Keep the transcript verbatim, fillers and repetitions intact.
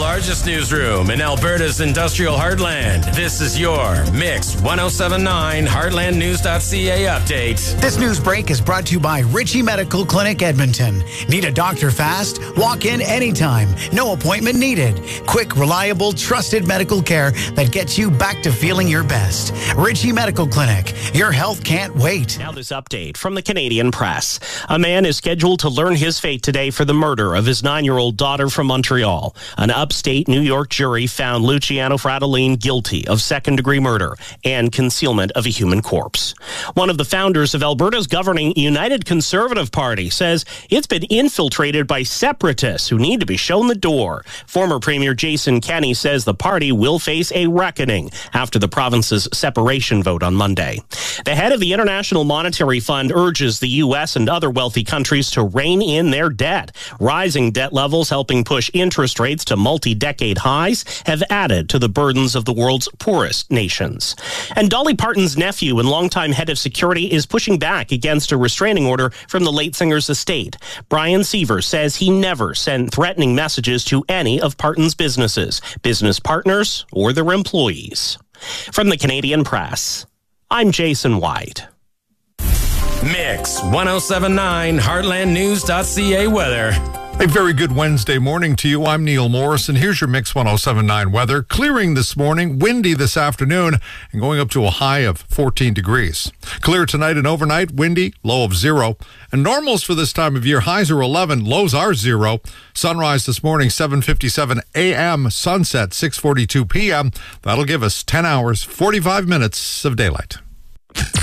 largest newsroom in Alberta's industrial heartland. This is your Mix ten seventy-nine heartland news dot c a update. This news break is brought to you by Ritchie Medical Clinic, Edmonton. Need a doctor fast? Walk in anytime. No appointment needed. Quick, reliable, trusted medical care that gets you back to feeling your best. Ritchie Medical Clinic. Your health can't wait. Now this update from the Canadian Press. A man is scheduled to learn his fate today for the murder of his nine-year-old daughter from Montreal. An upstate New York jury found Luciano Fratellin guilty of second-degree murder and concealment of a human corpse. One of the founders of Alberta's governing United Conservative Party says it's been infiltrated by separatists who need to be shown the door. Former Premier Jason Kenney says the party will face a reckoning after the province's separation vote on Monday. The head of the International Monetary Fund urges the U S and other wealthy countries to rein in their debt. Rising debt levels helping push interest rates to multi-decade highs have added to the burdens of the world's poorest nations. And Dolly Parton's nephew and longtime head of security is pushing back against a restraining order from the late singer's estate. Brian Seaver says he never sent threatening messages to any of Parton's businesses, business partners, or their employees. From the Canadian Press, I'm Jason White. Mix ten seventy-nine heartland news dot c a weather. A very good Wednesday morning to you. I'm Neil Morris, and here's your Mix ten seventy-nine weather. Clearing this morning, windy this afternoon, and going up to a high of fourteen degrees. Clear tonight and overnight, windy, low of zero. And normals for this time of year, highs are eleven, lows are zero. Sunrise this morning, seven fifty-seven a.m., sunset six forty-two p.m. That'll give us ten hours, forty-five minutes of daylight.